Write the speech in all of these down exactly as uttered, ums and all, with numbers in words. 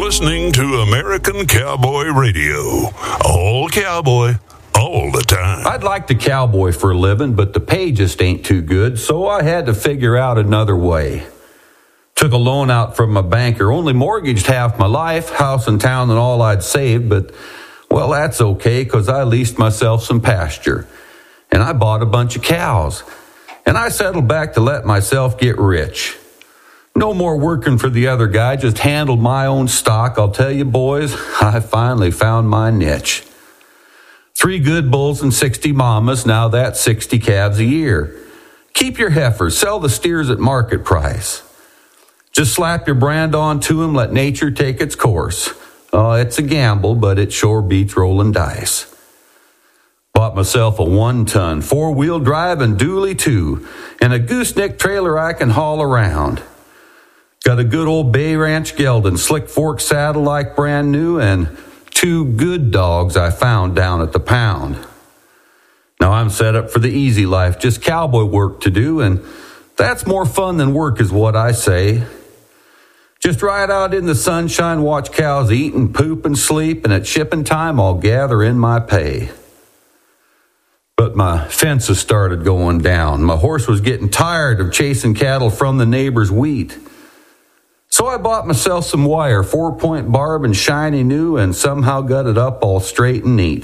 listening to American Cowboy Radio. All cowboy, all the time. I'd like to cowboy for a living, but the pay just ain't too good, so I had to figure out another way. Took a loan out from my banker, only mortgaged half my life, house and town and all I'd saved, but, well, that's okay, because I leased myself some pasture. And I bought a bunch of cows. And I settled back to let myself get rich. No more working for the other guy, just handled my own stock. I'll tell you, boys, I finally found my niche. Three good bulls and sixty mamas, now that's sixty calves a year. Keep your heifers, sell the steers at market price. Just slap your brand onto them, let nature take its course. Oh, it's a gamble, but it sure beats rolling dice. Bought myself a one-ton, four-wheel drive and dually too, and a gooseneck trailer I can haul around. Got a good old Bay Ranch gelding, slick fork saddle like brand new, and two good dogs I found down at the pound. Now I'm set up for the easy life, just cowboy work to do, and that's more fun than work is what I say. Just ride out in the sunshine, watch cows eat and poop and sleep, and at shipping time I'll gather in my pay. But my fences started going down. My horse was getting tired of chasing cattle from the neighbor's wheat. So I bought myself some wire, four-point barb and shiny new, and somehow got it up all straight and neat.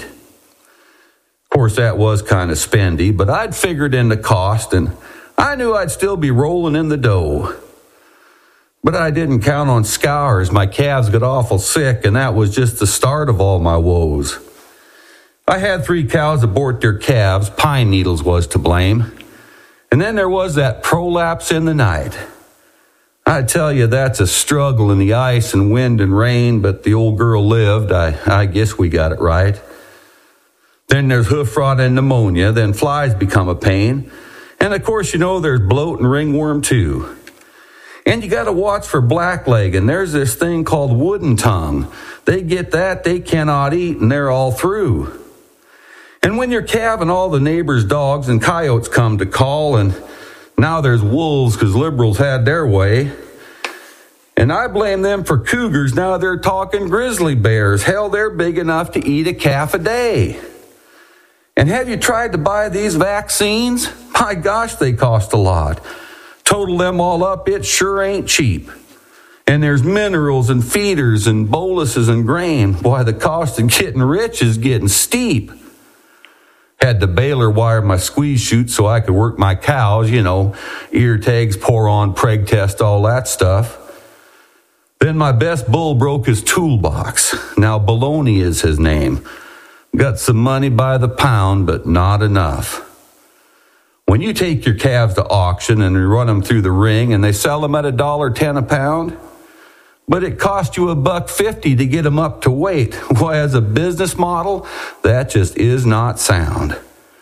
Of course, that was kind of spendy, but I'd figured in the cost, and I knew I'd still be rolling in the dough. But I didn't count on scours. My calves got awful sick, and that was just the start of all my woes. I had three cows abort their calves. Pine needles was to blame. And then there was that prolapse in the night. I tell you, that's a struggle in the ice and wind and rain, but the old girl lived. I, I guess we got it right. Then there's hoof rot and pneumonia. Then flies become a pain. And of course, you know, there's bloat and ringworm too. And you got to watch for blackleg, and there's this thing called wooden tongue. They get that, they cannot eat, and they're all through. And when you're calving, all the neighbors' dogs and coyotes come to call, and now there's wolves because liberals had their way. And I blame them for cougars. Now they're talking grizzly bears. Hell, they're big enough to eat a calf a day. And have you tried to buy these vaccines? My gosh, they cost a lot. Total them all up, it sure ain't cheap. And there's minerals and feeders and boluses and grain. Boy, the cost of getting rich is getting steep. Had the baler wire my squeeze chute so I could work my cows, you know, ear tags, pour on, preg test, all that stuff. Then my best bull broke his toolbox. Now Baloney is his name. Got some money by the pound, but not enough. When you take your calves to auction and you run them through the ring and they sell them at a dollar ten a pound, but it cost you a buck fifty to get them up to weight. Why, as a business model, that just is not sound.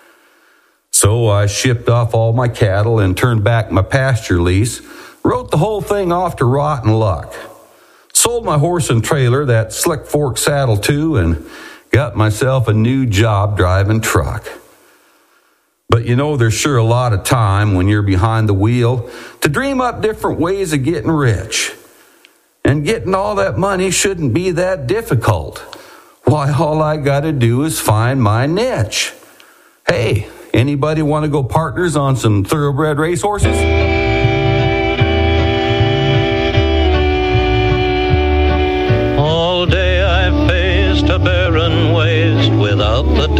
So I shipped off all my cattle and turned back my pasture lease, wrote the whole thing off to rotten luck. Sold my horse and trailer, that slick fork saddle too, and got myself a new job driving truck. But you know, there's sure a lot of time when you're behind the wheel to dream up different ways of getting rich. And getting all that money shouldn't be that difficult. Why, all I gotta do is find my niche. Hey, anybody want to go partners on some thoroughbred racehorses? All day I faced a barren waste without the